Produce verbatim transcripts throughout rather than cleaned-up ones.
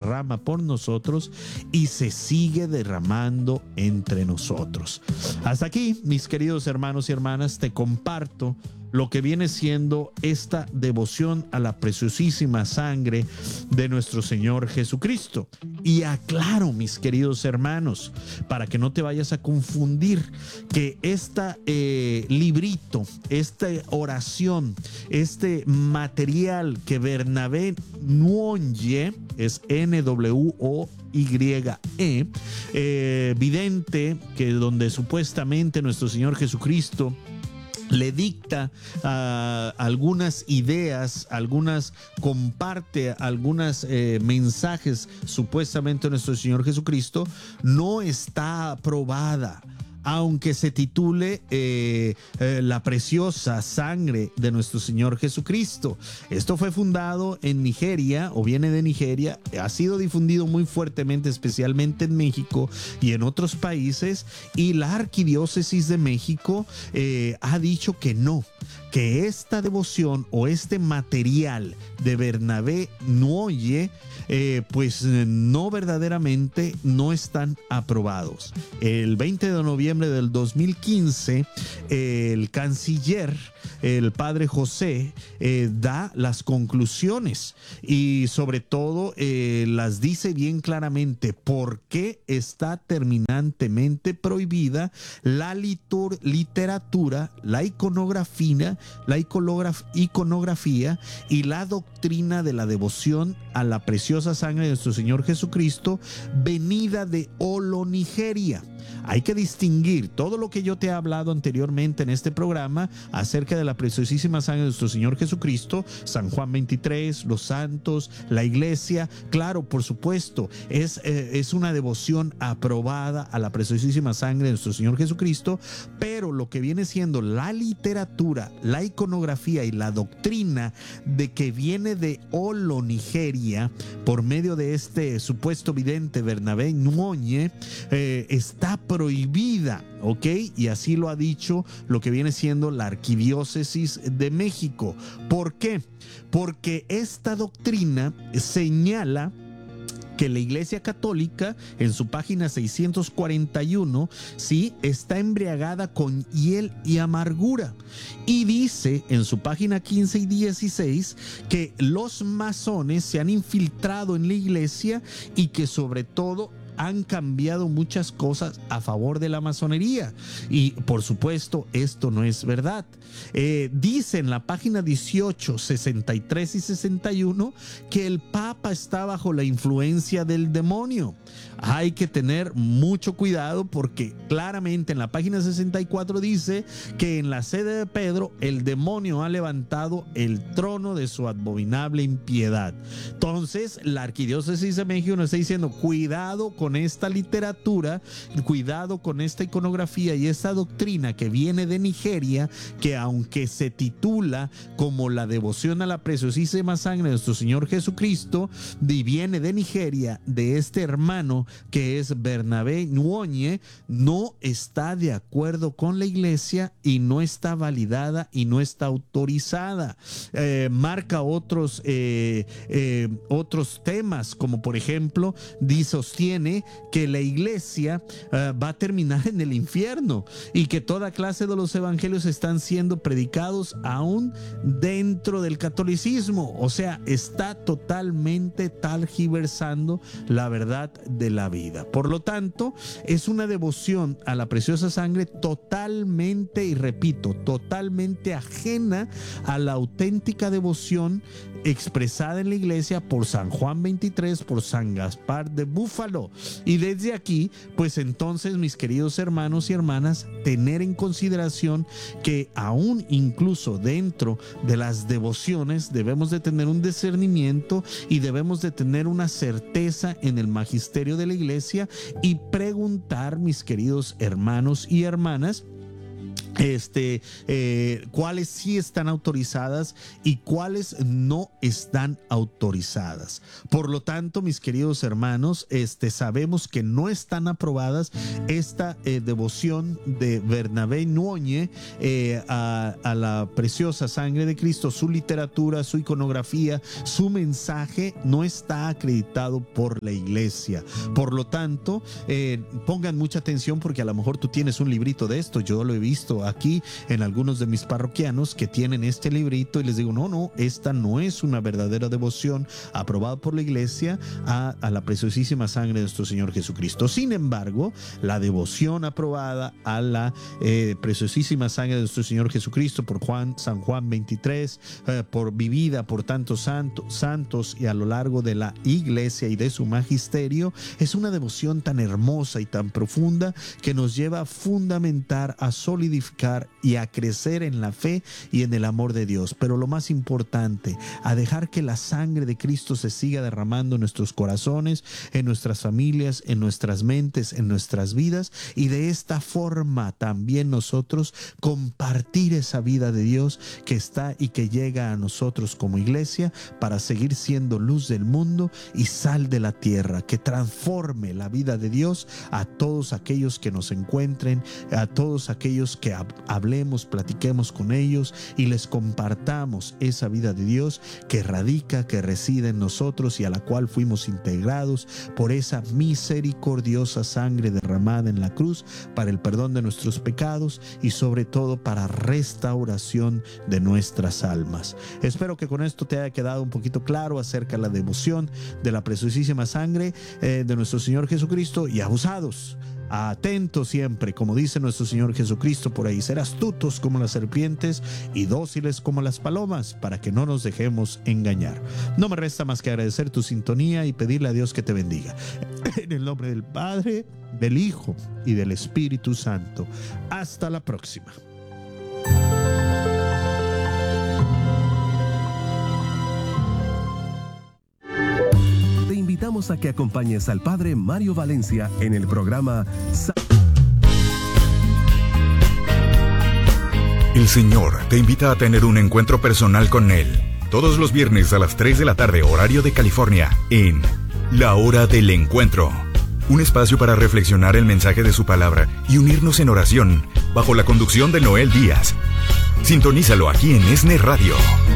derrama por nosotros y se sigue derramando entre nosotros. Hasta aquí, mis queridos hermanos y hermanas, te comparto lo que viene siendo esta devoción a la preciosísima sangre de nuestro Señor Jesucristo. Y aclaro, mis queridos hermanos, para que no te vayas a confundir, que esta eh, librito, esta oración, este material que Bernabé Nwonye, es N W O Y E, eh, vidente, que donde supuestamente nuestro Señor Jesucristo le dicta uh, algunas ideas, algunas comparte algunos eh, mensajes supuestamente de nuestro Señor Jesucristo, no está aprobada. Aunque se titule eh, eh, La preciosa sangre de nuestro Señor Jesucristo. Esto fue fundado en Nigeria, o viene de Nigeria, ha sido difundido muy fuertemente, especialmente en México y en otros países, y la Arquidiócesis de México eh, ha dicho que no, que esta devoción o este material de Bernabé Nwonye Eh, pues no verdaderamente no están aprobados. El veinte de noviembre del dos mil quince, eh, el canciller, el padre José, eh, da las conclusiones y sobre todo eh, las dice bien claramente por qué está terminantemente prohibida la litur literatura, la iconografía, la iconografía y la doctrina de la devoción a la preciosa sangre de nuestro Señor Jesucristo, venida de Olo, Nigeria. Hay que distinguir todo lo que yo te he hablado anteriormente en este programa acerca de la preciosísima sangre de nuestro Señor Jesucristo, San Juan veintitrés, los santos, la iglesia. Claro, por supuesto, es, eh, es una devoción aprobada a la preciosísima sangre de nuestro Señor Jesucristo, pero lo que viene siendo la literatura, la iconografía y la doctrina de que viene de Olo, Nigeria, por medio de este supuesto vidente Bernabé Nwonye, eh, está prohibida, ¿ok? Y así lo ha dicho lo que viene siendo la Arquidiócesis de México. ¿Por qué? Porque esta doctrina señala que la Iglesia Católica, en su página seiscientos cuarenta y uno, sí, está embriagada con hiel y amargura. Y dice en su página quince y dieciséis que los masones se han infiltrado en la iglesia y que sobre todo han cambiado muchas cosas a favor de la masonería. Y por supuesto, esto no es verdad. Eh, dice en la página dieciocho, sesenta y tres y sesenta y uno que el Papa está bajo la influencia del demonio. Hay que tener mucho cuidado porque claramente en la página sesenta y cuatro dice que en la sede de Pedro el demonio ha levantado el trono de su abominable impiedad. Entonces la Arquidiócesis de México nos está diciendo cuidado con esta literatura, cuidado con esta iconografía y esta doctrina que viene de Nigeria, que aunque se titula como la devoción a la preciosísima sangre de nuestro Señor Jesucristo, y viene de Nigeria, de este hermano que es Bernabé Nwonye, no está de acuerdo con la iglesia y no está validada y no está autorizada. Eh, marca otros, eh, eh, otros temas, como por ejemplo, dice, sostiene que la iglesia uh, va a terminar en el infierno y que toda clase de los evangelios están siendo predicados aún dentro del catolicismo. O sea, está totalmente tergiversando la verdad de la vida. Por lo tanto, es una devoción a la preciosa sangre totalmente, y repito, totalmente ajena a la auténtica devoción expresada en la iglesia por San Juan veintitrés, por San Gaspar de Búfalo. Y desde aquí, pues entonces, mis queridos hermanos y hermanas, tener en consideración que aún incluso dentro de las devociones debemos de tener un discernimiento y debemos de tener una certeza en el magisterio de la iglesia y preguntar, mis queridos hermanos y hermanas, Este, eh, cuáles sí están autorizadas y cuáles no están autorizadas. Por lo tanto, mis queridos hermanos, este, sabemos que no están aprobadas esta eh, devoción de Bernabé Nuñe eh, a, a la preciosa sangre de Cristo. Su literatura, su iconografía, su mensaje no está acreditado por la iglesia. Por lo tanto, eh, pongan mucha atención, porque a lo mejor tú tienes un librito de esto. Yo lo he visto aquí en algunos de mis parroquianos que tienen este librito, y les digo, no, no, esta no es una verdadera devoción aprobada por la iglesia a, a la preciosísima sangre de nuestro Señor Jesucristo. Sin embargo, la devoción aprobada a la eh, preciosísima sangre de nuestro Señor Jesucristo por Juan, San Juan veintitrés, eh, por vivida por tantos santo, santos y a lo largo de la iglesia y de su magisterio, es una devoción tan hermosa y tan profunda que nos lleva a fundamentar, a solidificar y a crecer en la fe y en el amor de Dios. Pero lo más importante, a dejar que la sangre de Cristo se siga derramando en nuestros corazones, en nuestras familias, en nuestras mentes, en nuestras vidas, y de esta forma también nosotros compartir esa vida de Dios que está y que llega a nosotros como iglesia, para seguir siendo luz del mundo y sal de la tierra, que transforme la vida de Dios a todos aquellos que nos encuentren, a todos aquellos que hablemos, platiquemos con ellos y les compartamos esa vida de Dios que radica, que reside en nosotros y a la cual fuimos integrados por esa misericordiosa sangre derramada en la cruz para el perdón de nuestros pecados y sobre todo para restauración de nuestras almas. Espero que con esto te haya quedado un poquito claro acerca de la devoción de la preciosísima sangre eh, de nuestro Señor Jesucristo. Y abusados, atentos siempre, como dice nuestro Señor Jesucristo por ahí, ser astutos como las serpientes y dóciles como las palomas, para que no nos dejemos engañar. No me resta más que agradecer tu sintonía y pedirle a Dios que te bendiga. En el nombre del Padre, del Hijo y del Espíritu Santo. Hasta la próxima. Invitamos a que acompañes al Padre Mario Valencia en el programa Sa- El Señor te invita a tener un encuentro personal con Él todos los viernes a las tres de la tarde, horario de California, en La Hora del Encuentro. Un espacio para reflexionar el mensaje de su palabra y unirnos en oración bajo la conducción de Noel Díaz. Sintonízalo aquí en ESNE Radio.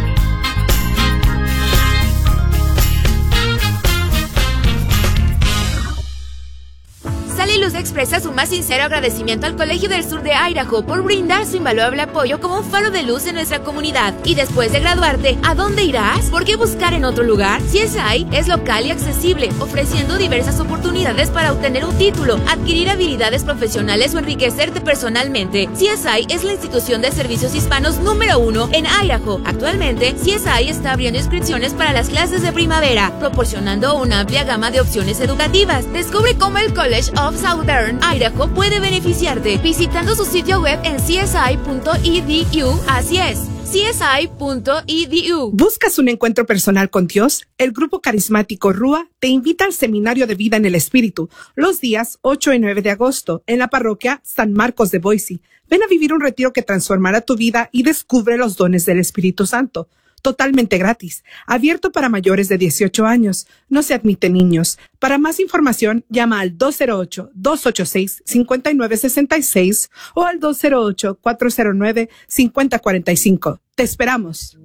Sally Luz expresa su más sincero agradecimiento al Colegio del Sur de Idaho por brindar su invaluable apoyo como un faro de luz en nuestra comunidad. Y después de graduarte, ¿a dónde irás? ¿Por qué buscar en otro lugar? C S I es local y accesible, ofreciendo diversas oportunidades para obtener un título, adquirir habilidades profesionales o enriquecerte personalmente. C S I es la institución de servicios hispanos número uno en Idaho. Actualmente, C S I está abriendo inscripciones para las clases de primavera, proporcionando una amplia gama de opciones educativas. Descubre cómo el College of Southern Idaho puede beneficiarte visitando su sitio web en c s i punto e d u. Así es, c s i punto e d u. ¿Buscas un encuentro personal con Dios? El grupo carismático Rúa te invita al Seminario de Vida en el Espíritu los días ocho y nueve de agosto en la parroquia San Marcos de Boise. Ven a vivir un retiro que transformará tu vida y descubre los dones del Espíritu Santo. Totalmente gratis, abierto para mayores de dieciocho años. No se admiten niños. Para más información, llama al dos cero ocho, dos ocho seis, cinco nueve seis seis o al dos cero ocho, cuatro cero nueve, cinco cero cuatro cinco. ¡Te esperamos!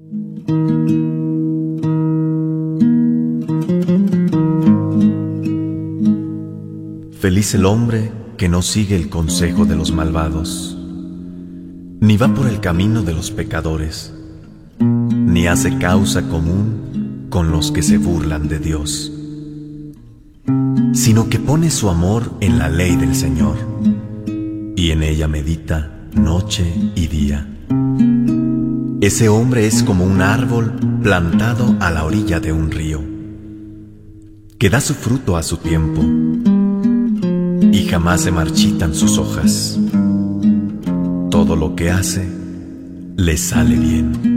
Feliz el hombre que no sigue el consejo de los malvados, ni va por el camino de los pecadores, ni hace causa común con los que se burlan de Dios, sino que pone su amor en la ley del Señor, y en ella medita noche y día. Ese hombre es como un árbol plantado a la orilla de un río, que da su fruto a su tiempo, y jamás se marchitan sus hojas. Todo lo que hace le sale bien.